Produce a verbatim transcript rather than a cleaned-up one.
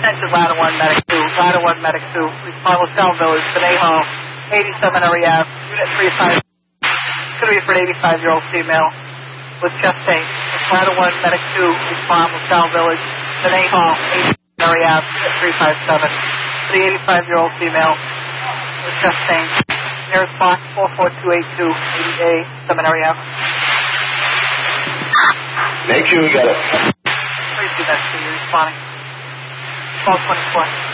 Attention, Ladder one, Medic two. Ladder one, Medic two. Respond LaSalle Village, Benet Hall, eighty-seven Erie Ave, Unit three five. It's going to be for an eighty-five-year-old female with chest pain. Ladder one, Medic two. Respond LaSalle Village, Benet Hall, eighty-seven Erie Ave, Unit three five seven. For the eighty-five-year-old female with chest pain. Nearest box four four two eight two, eighty A, Seminary Ave. Thank you, we got it. Please do that to you, responding. twelve twenty-four.